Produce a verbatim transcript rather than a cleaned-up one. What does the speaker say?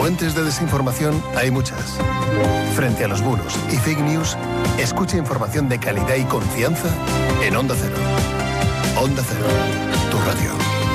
Fuentes de desinformación hay muchas. Frente a los bulos y fake news, escucha información de calidad y confianza en Onda Cero. Onda Cero, tu radio.